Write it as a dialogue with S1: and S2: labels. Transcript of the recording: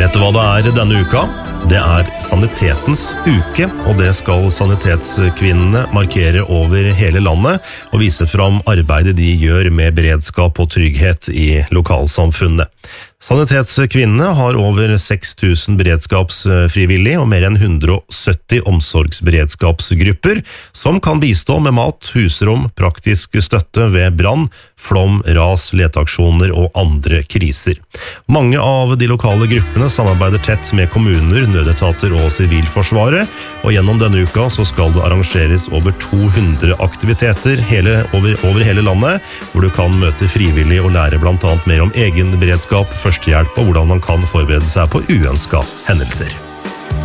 S1: Vet du hva det denne uka? Det sanitetens uke, og det skal sanitetskvinnene markere over hele landet og vise fram arbeidet de gjør med beredskap og trygghet i lokalsamfunnet. Sanitetskvinnene har over 6000 beredskapsfrivillige og mer enn 170 omsorgsberedskapsgrupper som kan bistå med mat, husrom, praktisk støtte ved brann, flom, ras, leteaksjoner og andre kriser. Mange av de lokale gruppene samarbeider tett med kommuner, nødetater og sivilforsvaret, og gjennom denne uka så skal det arrangeres over 200 aktiviteter over hele landet, hvor du kan møte frivillige og lære blant annet mer om egen beredskap, førstehjelp og hvordan man kan forberede seg på uønskede hendelser.